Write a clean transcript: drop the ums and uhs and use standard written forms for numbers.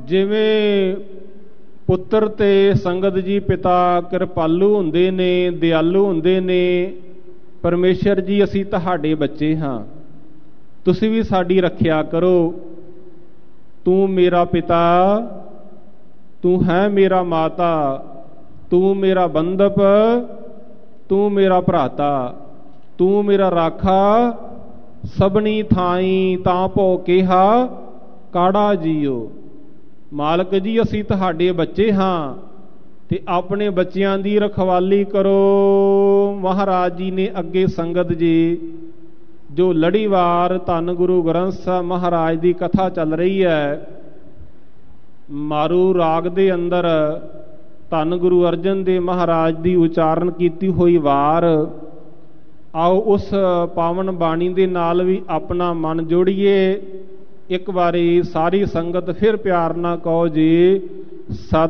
ਜਿਵੇਂ ਪੁੱਤਰ ਤੇ ਸੰਗਤ ਜੀ ਪਿਤਾ ਕਿਰਪਾਲੂ ਹੁੰਦੇ ਨੇ, ਦਿਆਲੂ ਹੁੰਦੇ ਨੇ। ਪਰਮੇਸ਼ਰ ਜੀ, ਅਸੀਂ ਤੁਹਾਡੇ ਬੱਚੇ ਹਾਂ, ਤੁਸੀਂ ਵੀ ਸਾਡੀ ਰੱਖਿਆ ਕਰੋ। ਤੂੰ ਮੇਰਾ ਪਿਤਾ, ਤੂੰ ਹੈ ਮੇਰਾ ਮਾਤਾ, ਤੂੰ ਮੇਰਾ ਬੰਧਪ, ਤੂੰ ਮੇਰਾ ਭਰਾਤਾ, ਤੂੰ ਮੇਰਾ ਰਾਖਾ। ਸਭਨੀ ਥਾਈ ਤਾਂ ਭੋ ਕਿਹਾ ਕਾੜਾ ਜੀਓ। ਮਾਲਕ ਜੀ, ਅਸੀਂ ਤੁਹਾਡੇ ਬੱਚੇ ਹਾਂ ਤੇ ਆਪਣੇ ਬੱਚਿਆਂ ਦੀ ਰਖਵਾਲੀ ਕਰੋ। ਮਹਾਰਾਜ ਜੀ ਨੇ ਅੱਗੇ ਸੰਗਤ ਜੀ, ਜੋ ਲੜੀਵਾਰ ਧੰਨ ਗੁਰੂ ਗ੍ਰੰਥ ਸਾਹਿਬ ਮਹਾਰਾਜ ਦੀ ਕਥਾ ਚੱਲ ਰਹੀ ਹੈ, ਮਾਰੂ ਰਾਗ ਦੇ ਅੰਦਰ ਧੰਨ ਗੁਰੂ ਅਰਜਨ ਦੇਵ ਮਹਾਰਾਜ ਦੀ ਉਚਾਰਨ ਕੀਤੀ ਹੋਈ ਵਾਰ, ਆਓ ਉਸ ਪਾਵਨ ਬਾਣੀ ਦੇ ਨਾਲ ਵੀ ਆਪਣਾ ਮਨ ਜੋੜੀਏ। ਇੱਕ ਵਾਰੀ ਸਾਰੀ ਸੰਗਤ ਫਿਰ ਪਿਆਰ ਨਾਲ ਕਹੋ ਜੀ, ਸਤਿ